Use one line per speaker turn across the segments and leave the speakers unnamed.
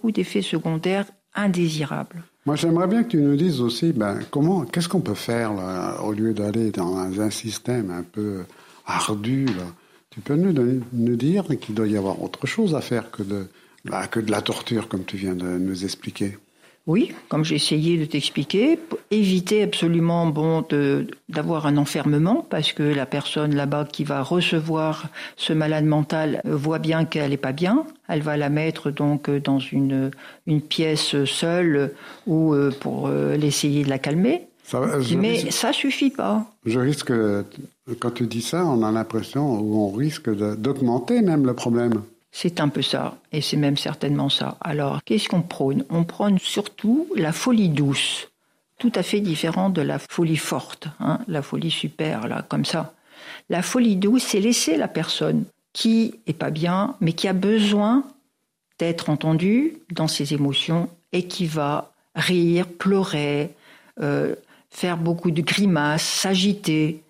beaucoup d'effets secondaires indésirables.
Moi, j'aimerais bien que tu nous dises aussi, qu'est-ce qu'on peut faire là, au lieu d'aller dans un système un peu ardu là. Tu peux nous dire qu'il doit y avoir autre chose à faire que de la torture, comme tu viens de nous expliquer.
Oui, comme j'ai essayé de t'expliquer, éviter absolument d'avoir un enfermement, parce que la personne là-bas qui va recevoir ce malade mental voit bien qu'elle n'est pas bien. Elle va la mettre donc dans une pièce seule ou pour l'essayer de la calmer. Mais ça suffit pas.
Je risque, quand tu dis ça, on a l'impression où on risque d'augmenter même le problème.
C'est un peu ça, et c'est même certainement ça. Alors, qu'est-ce qu'on prône ? On prône surtout la folie douce, tout à fait différent de la folie forte, la folie super, là, comme ça. La folie douce, c'est laisser la personne qui est pas bien, mais qui a besoin d'être entendue dans ses émotions et qui va rire, pleurer, faire beaucoup de grimaces, s'agiter,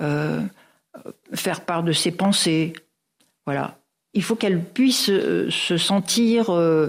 faire part de ses pensées, voilà. Il faut qu'elle puisse se sentir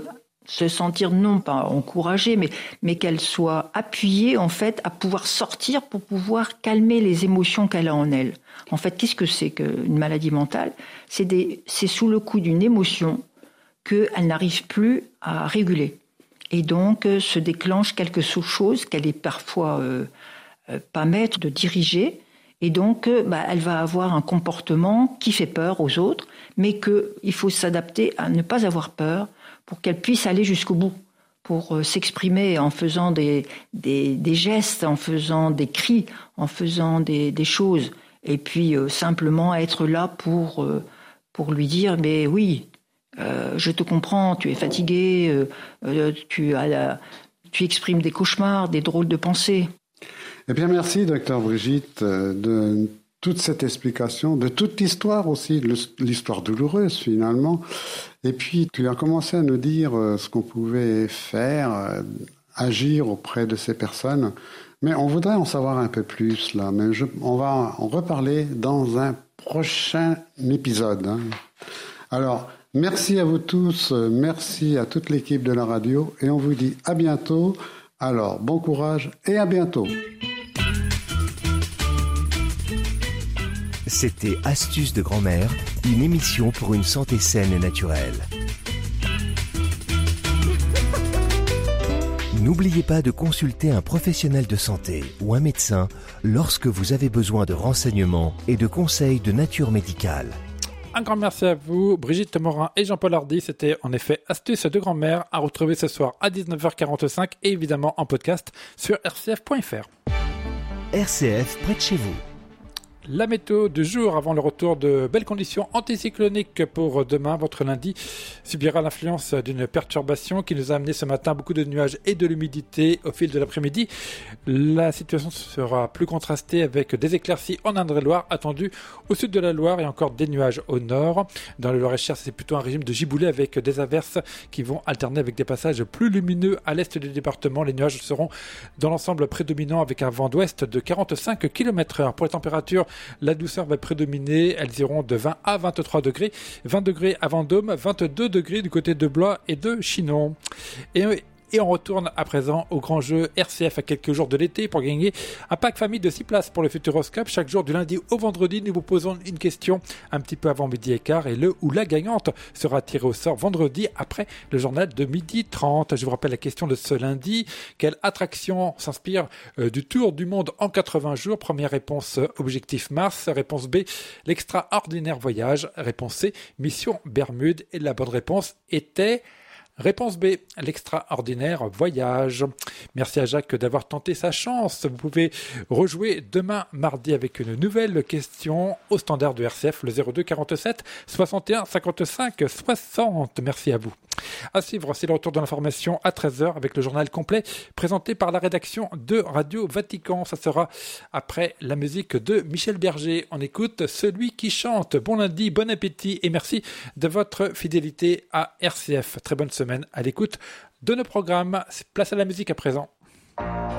non pas encouragée, mais qu'elle soit appuyée en fait à pouvoir sortir pour pouvoir calmer les émotions qu'elle a en elle. En fait, qu'est-ce que c'est qu'une maladie mentale ? C'est sous le coup d'une émotion qu'elle n'arrive plus à réguler. Et donc se déclenche quelque chose qu'elle est parfois pas maître de diriger. Et donc, elle va avoir un comportement qui fait peur aux autres, mais qu'il faut s'adapter à ne pas avoir peur pour qu'elle puisse aller jusqu'au bout, pour s'exprimer en faisant des gestes, en faisant des cris, en faisant des choses. Et puis, simplement être là pour lui dire, mais oui, je te comprends, tu es fatigué, tu exprimes des cauchemars, des drôles de pensées.
Eh bien, merci, docteur Brigitte, de toute cette explication, de toute l'histoire aussi, l'histoire douloureuse finalement. Et puis, tu as commencé à nous dire ce qu'on pouvait faire, agir auprès de ces personnes. Mais on voudrait en savoir un peu plus là. Mais on va en reparler dans un prochain épisode. Alors, merci à vous tous, merci à toute l'équipe de la radio. Et on vous dit à bientôt. Alors, bon courage et à bientôt.
C'était Astuces de grand-mère, une émission pour une santé saine et naturelle. N'oubliez pas de consulter un professionnel de santé ou un médecin lorsque vous avez besoin de renseignements et de conseils de nature médicale.
Un grand merci à vous, Brigitte Morin et Jean-Paul Hardy. C'était en effet Astuces de grand-mère à retrouver ce soir à 19h45 et évidemment en podcast sur rcf.fr.
RCF près de chez vous.
La météo du jour avant le retour de belles conditions anticycloniques pour demain. Votre lundi subira l'influence d'une perturbation qui nous a amené ce matin beaucoup de nuages et de l'humidité au fil de l'après-midi. La situation sera plus contrastée avec des éclaircies en Indre-et-Loire attendues au sud de la Loire et encore des nuages au nord. Dans le Loir-et-Cher, c'est plutôt un régime de giboulée avec des averses qui vont alterner avec des passages plus lumineux à l'est du département. Les nuages seront dans l'ensemble prédominants avec un vent d'ouest de 45 km/h. Pour les températures, la douceur va prédominer, elles iront de 20 à 23 degrés, 20 degrés à Vendôme, 22 degrés du côté de Blois et de Chinon. Et on retourne à présent au grand jeu RCF à quelques jours de l'été pour gagner un pack famille de 6 places pour le Futuroscope. Chaque jour du lundi au vendredi, nous vous posons une question un petit peu avant midi et quart et le ou la gagnante sera tirée au sort vendredi après le journal de 12h30. Je vous rappelle la question de ce lundi. Quelle attraction s'inspire du Tour du monde en 80 jours? Première réponse, objectif Mars. Réponse B, l'extraordinaire voyage. Réponse C, mission Bermude. Et la bonne réponse était... Réponse B, l'extraordinaire voyage. Merci à Jacques d'avoir tenté sa chance. Vous pouvez rejouer demain mardi avec une nouvelle question au standard de RCF, le 02 47 61 55 60. Merci à vous. À suivre, c'est le retour de l'information à 13h avec le journal complet présenté par la rédaction de Radio Vatican. Ça sera après la musique de Michel Berger. On écoute Celui qui chante. Bon lundi, bon appétit et merci de votre fidélité à RCF. Très bonne semaine à l'écoute de nos programmes. Place à la musique à présent.